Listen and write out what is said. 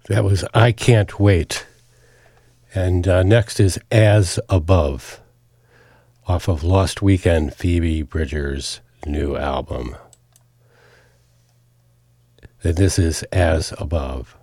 That was I Can't Wait. And next is As Above, off of Lost Weekend, Phoebe Bridgers' new album. And this is As Above.